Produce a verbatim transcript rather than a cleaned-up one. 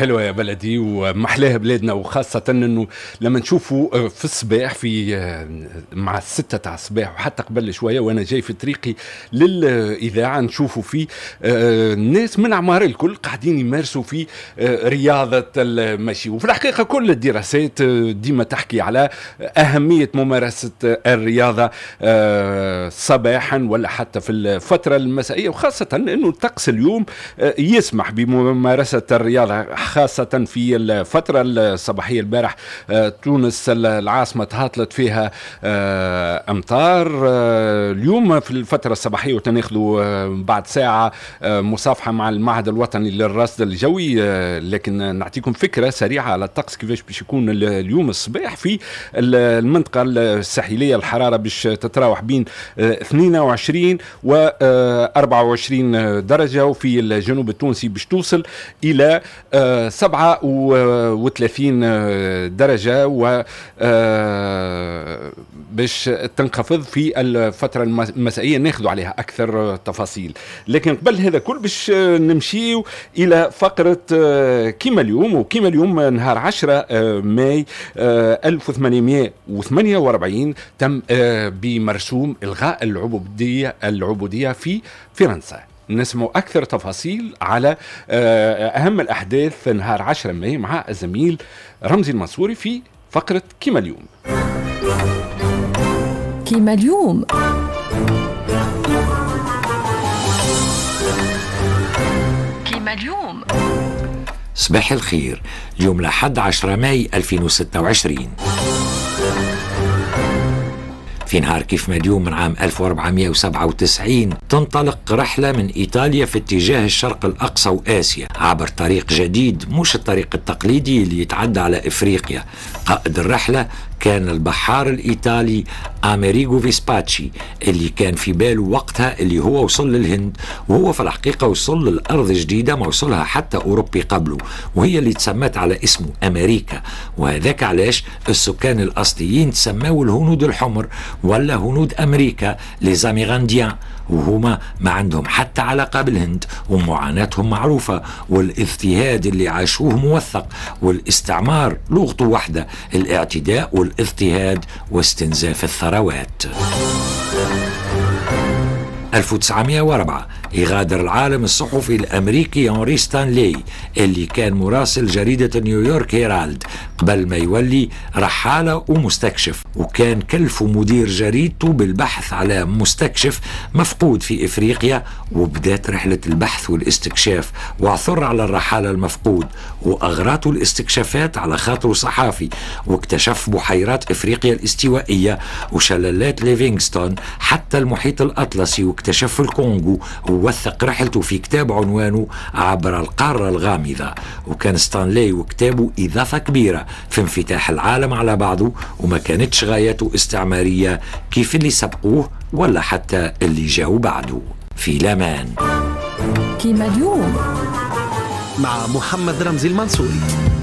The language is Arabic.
حلوة يا بلدي ومحلاها بلادنا، وخاصة انه لما نشوفوا في الصباح في مع الستة تاع الصباح وحتى قبل شوية وانا جاي في طريقي للإذاعة نشوفوا في الناس من أعمار الكل قاعدين يمارسوا في رياضة المشي. وفي الحقيقة كل الدراسات ديما تحكي على أهمية ممارسة الرياضة صباحا ولا حتى في الفترة المسائية، وخاصة انه الطقس اليوم يسمح بممارسة الرياضة خاصة في الفترة الصباحية. البارح تونس العاصمة هاطلت فيها أمطار. اليوم في الفترة الصباحية وتناخذوا بعد ساعة مصافحة مع المعهد الوطني للرصد الجوي، لكن نعطيكم فكرة سريعة على الطقس كيفاش باش يكون اليوم الصباح في المنطقة الساحلية. الحرارة باش تتراوح بين اثنين وعشرين و أربعة وعشرين درجة، وفي الجنوب التونسي باش توصل إلى سبعة وثلاثين درجة، و باش تنخفض في الفترة المسائية ناخذ عليها أكثر تفاصيل. لكن قبل هذا كل باش نمشي إلى فقرة كيما اليوم. وكيما اليوم نهار عشرة ماي ألف وثمانمائة وثمانية وأربعين تم بمرسوم إلغاء العبودية العبودية في فرنسا. نسمع أكثر تفاصيل على أهم الأحداث نهار عشرة ماي مع الزميل رمزي المنصوري في فقرة كيما اليوم. كيما اليوم. كيما اليوم. صباح الخير. اليوم لحد عشرة ماي ألفين وستة وعشرين في نهار كيف ما اليوم من عام ألف وأربعمائة وسبعة وتسعين تنطلق رحلة من إيطاليا في اتجاه الشرق الأقصى وآسيا عبر طريق جديد مش الطريق التقليدي اللي يتعدى على إفريقيا. قائد الرحلة كان البحار الإيطالي أميريغو فيسباتشي اللي كان في باله وقتها اللي هو وصل للهند، وهو في الحقيقة وصل للأرض جديدة ما وصلها حتى أوروبي قبله، وهي اللي تسمت على اسمه أمريكا. وهذاك علاش السكان الأصليين تسموا الهنود الحمر ولا هنود أمريكا لزاميغانديان، وهما ما عندهم حتى علاقة بالهند ومعاناتهم معروفة، والاضطهاد اللي عاشوه موثق، والاستعمار لغته واحدة، الاعتداء والاضطهاد واستنزاف الثروات. ألف وتسعمائة وأربعة يغادر العالم الصحفي الأمريكي هنري ستانلي اللي كان مراسل جريدة نيويورك هيرالد قبل ما يولي رحالة ومستكشف، وكان كلف مدير جريدته بالبحث على مستكشف مفقود في إفريقيا. وبدأت رحلة البحث والاستكشاف، وعثر على الرحالة المفقود وأغراته الاستكشافات على خاطره صحافي، واكتشف بحيرات إفريقيا الاستوائية وشلالات ليفينغستون حتى المحيط الأطلسي، واكتشف الكونغو، ووثق رحلته في كتاب عنوانه عبر القارة الغامضة. وكان ستانلي وكتابه إضافة كبيرة في انفتاح العالم على بعضه، وما كانتش غايته استعمارية كيف اللي سبقوه ولا حتى اللي جاوا بعده. في الأمان. كيما اليوم مع محمد رمزي المنصوري.